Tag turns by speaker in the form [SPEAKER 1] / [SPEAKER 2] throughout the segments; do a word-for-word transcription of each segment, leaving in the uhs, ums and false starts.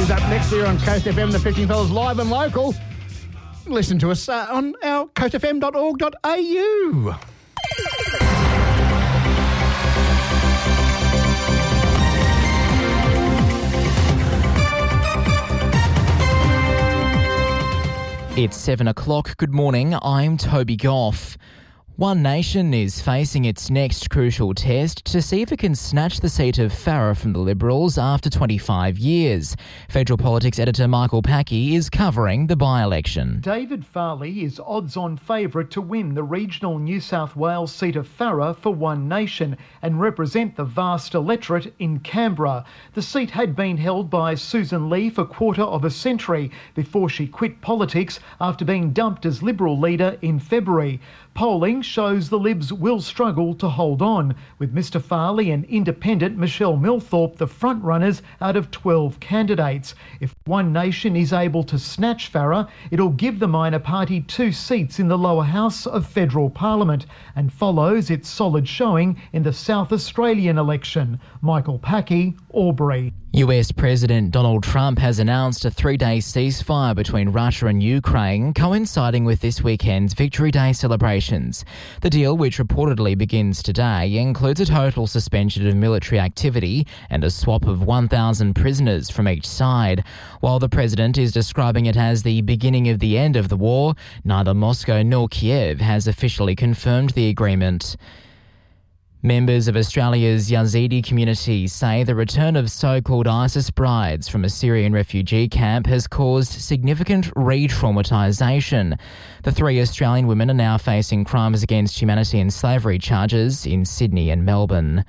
[SPEAKER 1] is up next here on Coast F M, the Fishing Fellas live and local. Listen to us uh, on our coast f m dot org dot a u.
[SPEAKER 2] It's seven o'clock. Good morning. I'm Toby Goff. One Nation is facing its next crucial test to see if it can snatch the seat of Farrer from the Liberals after twenty-five years. Federal Politics editor Michael Packey is covering the by-election.
[SPEAKER 3] David Farley is odds-on favourite to win the regional New South Wales seat of Farrer for One Nation and represent the vast electorate in Canberra. The seat had been held by Susan Lee for a quarter of a century before she quit politics after being dumped as Liberal leader in February. Polling shows the Libs will struggle to hold on, with Mr Farley and independent Michelle Milthorpe the front-runners out of twelve candidates. If One Nation is able to snatch Farrer, it'll give the minor party two seats in the lower house of federal parliament and follows its solid showing in the South Australian election. Michael Packey, Albury.
[SPEAKER 2] U S President Donald Trump has announced a three-day ceasefire between Russia and Ukraine, coinciding with this weekend's Victory Day celebrations. The deal, which reportedly begins today, includes a total suspension of military activity and a swap of one thousand prisoners from each side. While the president is describing it as the beginning of the end of the war, neither Moscow nor Kiev has officially confirmed the agreement. Members of Australia's Yazidi community say the return of so-called ISIS brides from a Syrian refugee camp has caused significant re-traumatisation. The three Australian women are now facing crimes against humanity and slavery charges in Sydney and Melbourne.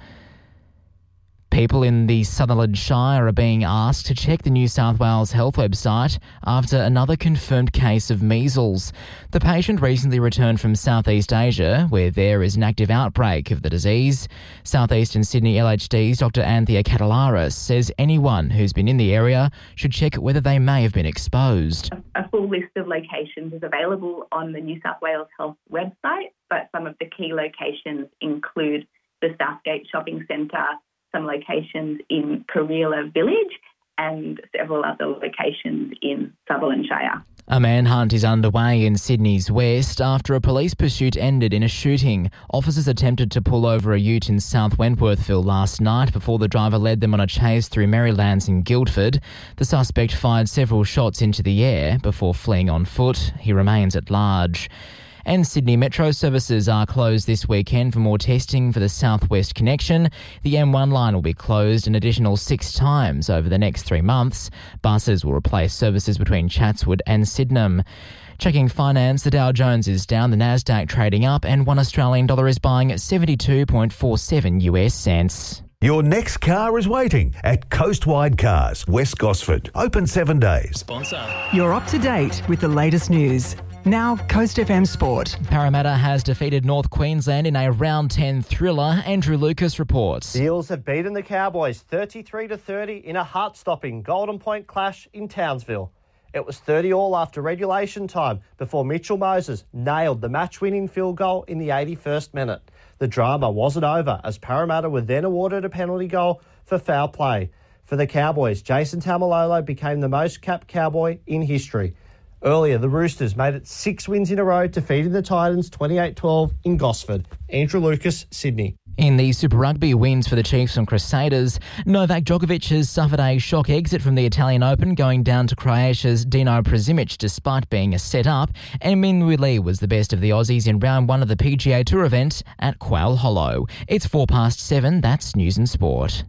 [SPEAKER 2] People in the Sutherland Shire are being asked to check the New South Wales Health website after another confirmed case of measles. The patient recently returned from Southeast Asia, where there is an active outbreak of the disease. Southeastern Sydney L H D's Doctor Anthea Catalaris says anyone who's been in the area should check whether they may have been exposed.
[SPEAKER 4] A full list of locations is available on the New South Wales Health website, but some of the key locations include the Southgate Shopping Centre, some locations in Kareela Village and several other locations in Sutherland Shire.
[SPEAKER 2] A manhunt is underway in Sydney's west after a police pursuit ended in a shooting. Officers attempted to pull over a ute in South Wentworthville last night before the driver led them on a chase through Marylands in Guildford. The suspect fired several shots into the air before fleeing on foot. He remains at large. And Sydney Metro services are closed this weekend for more testing for the South West connection. The M one line will be closed an additional six times over the next three months. Buses will replace services between Chatswood and Sydenham. Checking finance, the Dow Jones is down, the Nasdaq trading up, and one Australian dollar is buying seventy-two point four seven U S cents.
[SPEAKER 5] Your next car is waiting at Coastwide Cars, West Gosford. Open seven days.
[SPEAKER 6] Sponsor.
[SPEAKER 7] You're up to date with the latest news. Now, Coast F M Sport.
[SPEAKER 2] Parramatta has defeated North Queensland in a round ten thriller. Andrew Lucas reports.
[SPEAKER 8] The Eels have beaten the Cowboys thirty-three to thirty in a heart-stopping Golden Point clash in Townsville. It was thirty all after regulation time before Mitchell Moses nailed the match-winning field goal in the eighty-first minute. The drama wasn't over as Parramatta were then awarded a penalty goal for foul play. For the Cowboys, Jason Taumalolo became the most capped Cowboy in history. Earlier, the Roosters made it six wins in a row, defeating the Titans twenty-eight twelve in Gosford. Andrew Lucas, Sydney.
[SPEAKER 2] In the Super Rugby wins for the Chiefs and Crusaders, Novak Djokovic has suffered a shock exit from the Italian Open, going down to Croatia's Dino Prezimic despite being a set-up, and Minwoo Lee was the best of the Aussies in round one of the P G A Tour event at Quail Hollow. It's four past seven, that's News and Sport.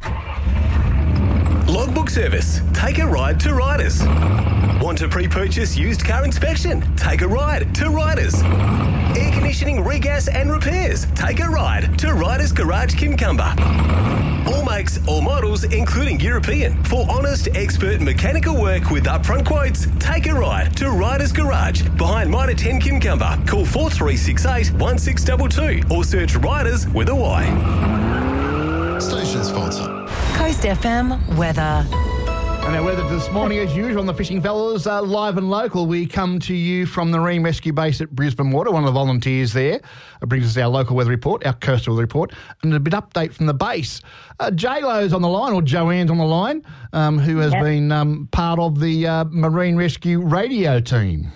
[SPEAKER 6] Logbook Service. Take a ride to Riders. Want to pre-purchase used car inspection? Take a ride to Riders. Air conditioning, regas and repairs? Take a ride to Riders Garage Kincumber. All makes, all models, including European. For honest, expert mechanical work with upfront quotes, take a ride to Riders Garage behind Mitre ten Kincumber. Call four three six eight, one six two two or search Riders with a Y.
[SPEAKER 9] Station sponsor.
[SPEAKER 7] Coast F M weather.
[SPEAKER 1] And our weather this morning, as usual, on the Fishing Fellas, uh, live and local. We come to you from the Marine Rescue Base at Brisbane Water. One of the volunteers there uh, brings us our local weather report, our coastal weather report, and a bit update from the base. Uh, J-Lo's on the line, or Joanne's on the line, um, who has yep. been um, part of the uh, Marine Rescue radio team.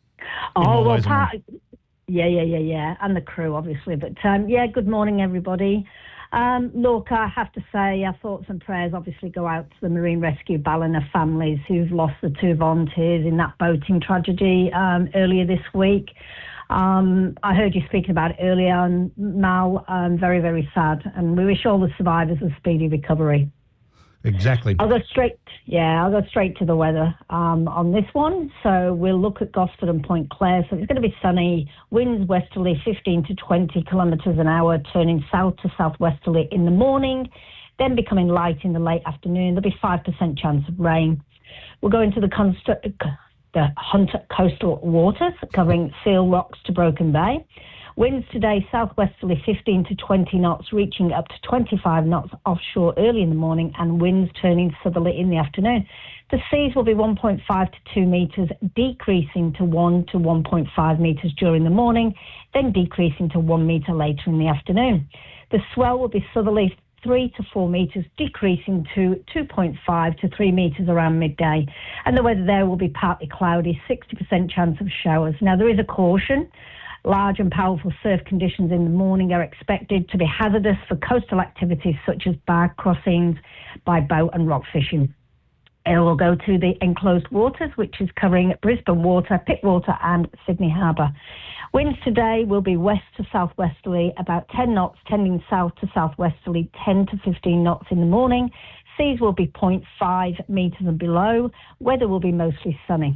[SPEAKER 9] Oh, well, part... Yeah, yeah, yeah, yeah, and the crew, obviously. But, um, yeah, good morning, everybody. Um, look, I have to say our thoughts and prayers obviously go out to the Marine Rescue Ballina families who've lost the two volunteers in that boating tragedy um, earlier this week. Um, I heard you speaking about it earlier, and Mal, um, very, very sad. And we wish all the survivors a speedy recovery.
[SPEAKER 1] Exactly.
[SPEAKER 9] I'll go straight, yeah, I'll go straight to the weather um, on this one. So we'll look at Gosford and Point Clare. So it's going to be sunny, winds westerly fifteen to twenty kilometres an hour, turning south to southwesterly in the morning, then becoming light in the late afternoon. There'll be five percent chance of rain. We'll go into the, const- the Hunter coastal waters, covering Seal Rocks to Broken Bay. Winds today southwesterly fifteen to twenty knots, reaching up to twenty-five knots offshore early in the morning, and winds turning southerly in the afternoon. The seas will be one point five to two metres, decreasing to one to one point five metres during the morning, then decreasing to one metre later in the afternoon. The swell will be southerly three to four metres, decreasing to two point five to three metres around midday. And the weather there will be partly cloudy, sixty percent chance of showers. Now, there is a caution. Large and powerful surf conditions in the morning are expected to be hazardous for coastal activities such as bar crossings by boat and rock fishing. It will go to the enclosed waters, which is covering Brisbane Water, Pittwater and Sydney Harbour. Winds today will be west to southwesterly, about ten knots, tending south to southwesterly, ten to fifteen knots in the morning. Seas will be zero point five metres and below. Weather will be mostly sunny.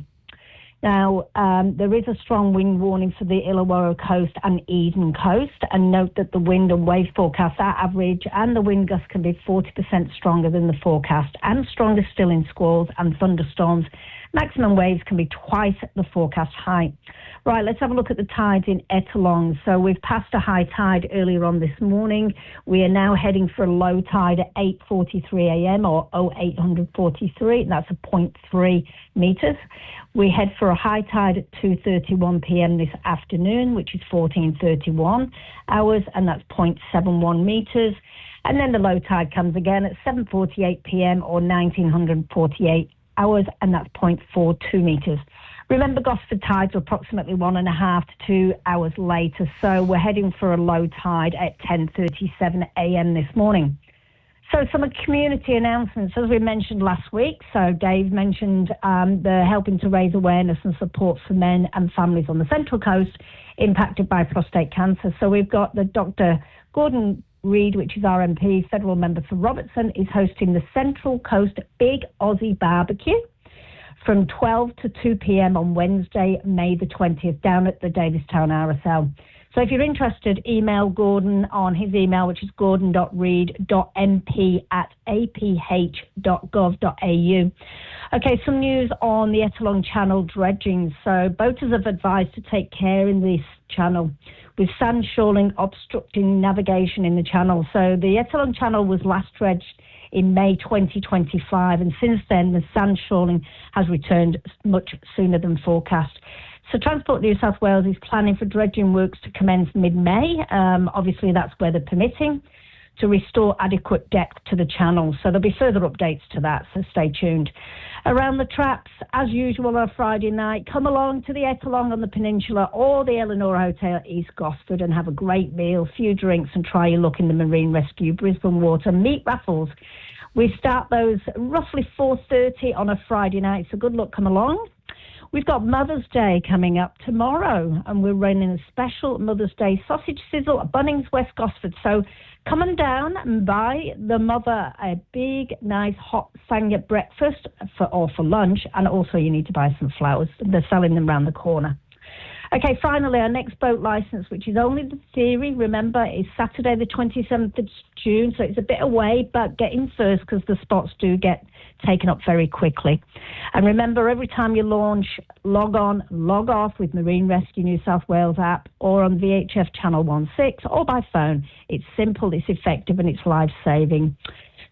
[SPEAKER 9] Now, um, there is a strong wind warning for the Illawarra coast and Eden coast, and note that the wind and wave forecasts are average, and the wind gusts can be forty percent stronger than the forecast, and stronger still in squalls and thunderstorms. Maximum waves can be twice the forecast height. Right, let's have a look at the tides in Ettalong. So we've passed a high tide earlier on this morning. We are now heading for a low tide at eight forty-three a m or oh eight forty-three. That's a zero point three metres. We head for a high tide at two thirty-one p m this afternoon, which is fourteen thirty-one hours, and that's zero point seven one metres. And then the low tide comes again at seven forty-eight p m or nineteen forty-eight hours, and that's zero point four two metres. Remember, Gosford tides are approximately one and a half to two hours later, so we're heading for a low tide at ten thirty-seven a m this morning. So some community announcements, as we mentioned last week. So Dave mentioned um, the helping to raise awareness and support for men and families on the Central Coast impacted by prostate cancer. So we've got the Doctor Gordon Reid, which is R M P, federal member for Robertson, is hosting the Central Coast Big Aussie Barbecue from twelve to two p m on Wednesday, May the twentieth, down at the Davistown R S L. So if you're interested, email Gordon on his email, which is gordon dot reid dot m p at a p h dot gov dot a u. Okay, some news on the Ettalong Channel dredging. So boaters have advised to take care in this channel, with sand shoaling obstructing navigation in the channel. So the Ettalong Channel was last dredged in May twenty twenty-five, and since then the sand shoaling has returned much sooner than forecast. So Transport New South Wales is planning for dredging works to commence mid-May. Um, obviously, that's weather permitting, to restore adequate depth to the channel. So there'll be further updates to that, so stay tuned. Around the traps, as usual on a Friday night, come along to the Ettalong on the Peninsula or the Eleanor Hotel East Gosford and have a great meal, few drinks, and try your luck in the Marine Rescue Brisbane Water meat raffles. We start those roughly four thirty on a Friday night, so good luck, come along. We've got Mother's Day coming up tomorrow, and we're running a special Mother's Day sausage sizzle at Bunnings, West Gosford. So come on down and buy the mother a big, nice, hot Sangha breakfast for, or for lunch, and also you need to buy some flowers. They're selling them around the corner. Okay, finally, our next boat licence, which is only the theory, remember, is Saturday the twenty-seventh of June, so it's a bit away, but get in first because the spots do get taken up very quickly. And remember, every time you launch, log on, log off with Marine Rescue New South Wales app or on V H F Channel sixteen or by phone. It's simple, it's effective, and it's life-saving.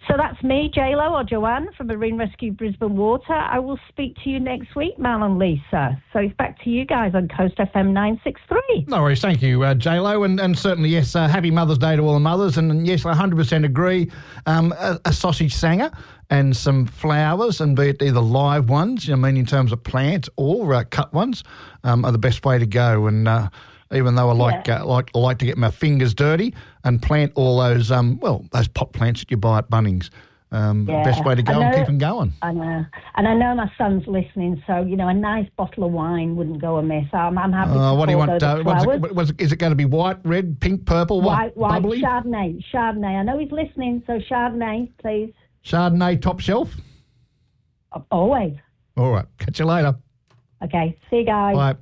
[SPEAKER 9] So that's me, J-Lo or Joanne from Marine Rescue Brisbane Water. I will speak to you next week, Mal and Lisa. So it's back to you guys on Coast F M nine sixty-three.
[SPEAKER 1] No worries. Thank you, uh, J-Lo. And, and certainly, yes, uh, happy Mother's Day to all the mothers. And, and yes, I one hundred percent agree. Um, a, a sausage sanger and some flowers, and be it either live ones, you know, I mean, in terms of plant or uh, cut ones, um, are the best way to go. And uh, even though I like, yeah. uh, like I like to get my fingers dirty and plant all those, um, well, those pot plants that you buy at Bunnings. Um,
[SPEAKER 9] yeah.
[SPEAKER 1] Best way to go
[SPEAKER 9] know,
[SPEAKER 1] and keep them going.
[SPEAKER 9] I know. And I know my son's listening, so, you know, a nice bottle of wine wouldn't go amiss. I'm, I'm happy
[SPEAKER 1] uh,
[SPEAKER 9] to
[SPEAKER 1] What do you want? Uh,
[SPEAKER 9] flowers.
[SPEAKER 1] It, what, is it going to be white, red, pink, purple, what?
[SPEAKER 9] White, white,
[SPEAKER 1] bubbly?
[SPEAKER 9] Chardonnay, Chardonnay. I know he's listening, so Chardonnay, please.
[SPEAKER 1] Chardonnay top shelf?
[SPEAKER 9] Always.
[SPEAKER 1] All right. Catch you later.
[SPEAKER 9] Okay. See you guys.
[SPEAKER 1] Bye.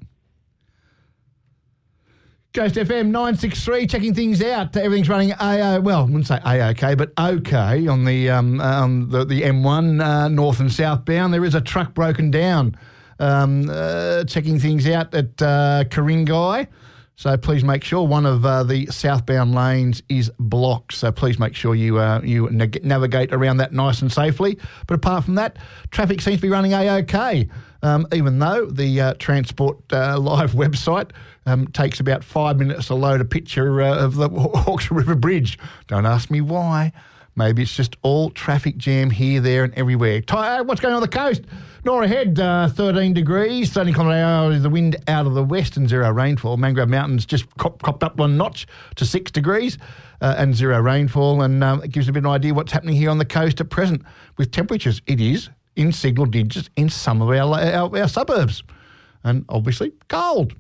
[SPEAKER 1] Coast F M nine sixty-three, checking things out. Everything's running A O, well, I wouldn't say A-OK, but okay on the um, um, the, the M one uh, north and southbound. There is a truck broken down. Um, uh, checking things out at uh, Karingai. So please make sure one of uh, the southbound lanes is blocked. So please make sure you uh, you nag- navigate around that nice and safely. But apart from that, traffic seems to be running A-OK, um, even though the uh, Transport uh, Live website um, takes about five minutes to load a picture uh, of the Hawkesbury River Bridge. Don't ask me why. Maybe it's just all traffic jam here, there and everywhere. Ty, what's going on the coast? Nor ahead, uh, thirteen degrees, thirteen kilometre an hour, the wind out of the west and zero rainfall. Mangrove Mountains just cop, copped up one notch to six degrees uh, and zero rainfall. And um, it gives a bit of an idea what's happening here on the coast at present. With temperatures, it is in single digits in some of our, our, our suburbs. And obviously, cold.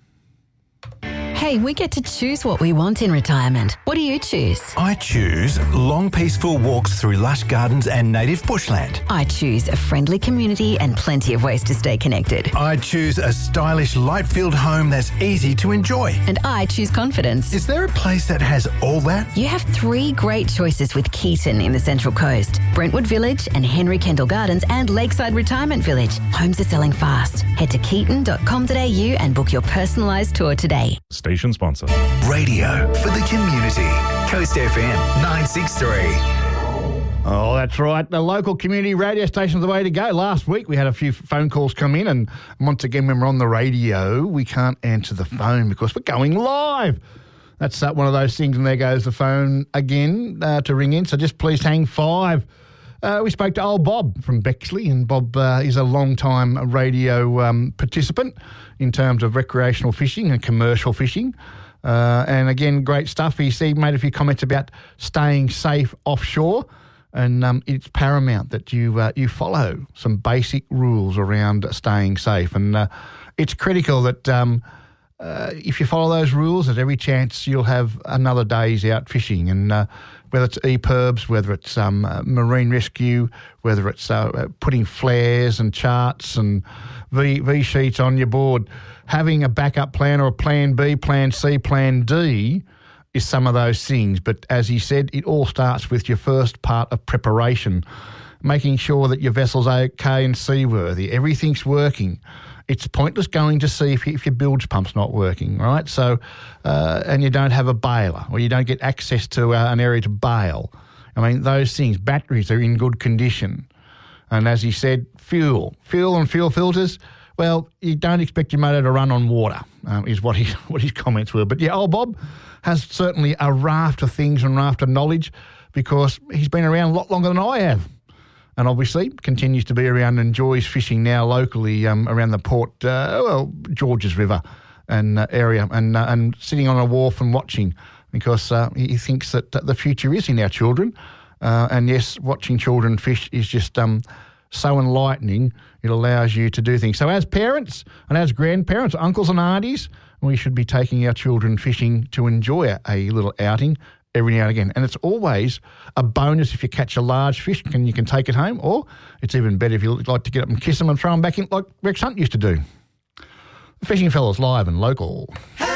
[SPEAKER 10] Hey, we get to choose what we want in retirement. What do you choose?
[SPEAKER 11] I choose long, peaceful walks through lush gardens and native bushland.
[SPEAKER 10] I choose a friendly community and plenty of ways to stay connected.
[SPEAKER 11] I choose a stylish, light-filled home that's easy to enjoy.
[SPEAKER 10] And I choose confidence.
[SPEAKER 11] Is there a place that has all that?
[SPEAKER 10] You have three great choices with Keaton in the Central Coast, Brentwood Village and Henry Kendall Gardens and Lakeside Retirement Village. Homes are selling fast. Head to keaton dot com dot a u and book your personalised tour today.
[SPEAKER 12] Station sponsor.
[SPEAKER 13] Radio for the community. Coast F M nine sixty-three.
[SPEAKER 1] Oh, that's right. The local community radio station's the way to go. Last week we had a few phone calls come in, and once again when we're on the radio, we can't answer the phone because we're going live. That's uh, one of those things, and there goes the phone again uh, to ring in, so just please hang five. Uh, we spoke to old Bob from Bexley, and Bob uh, is a long-time radio um, participant in terms of recreational fishing and commercial fishing. Uh, and again, great stuff. He said, made a few comments about staying safe offshore, and um, it's paramount that you uh, you follow some basic rules around staying safe. And uh, it's critical that um, uh, if you follow those rules, at every chance you'll have another day's out fishing. And uh, whether it's E P I R Bs, whether it's um, uh, marine rescue, whether it's uh, putting flares and charts and V, V sheets on your board, having a backup plan or a plan B, plan C, plan D is some of those things. But as he said, it all starts with your first part of preparation, making sure that your vessel's okay and seaworthy, everything's working. It's pointless going to sea if, if your bilge pump's not working, right? So, uh, and you don't have a bailer or you don't get access to uh, an area to bail. I mean, those things, batteries are in good condition. And as he said, fuel, fuel and fuel filters, well, you don't expect your motor to run on water, um, is what, he, what his comments were. But yeah, old Bob has certainly a raft of things and raft of knowledge because he's been around a lot longer than I have. And obviously continues to be around and enjoys fishing now locally um, around the Port, uh, well, Georges River and uh, area, and uh, and sitting on a wharf and watching because uh, he thinks that the future is in our children. Uh, and yes, watching children fish is just um, so enlightening. It allows you to do things. So as parents and as grandparents, uncles and aunties, we should be taking our children fishing to enjoy a, a little outing every now and again. And it's always a bonus if you catch a large fish and you can take it home, or it's even better if you like to get up and kiss them and throw them back in like Rex Hunt used to do. Fishing Fellas live and local.
[SPEAKER 13] Hey!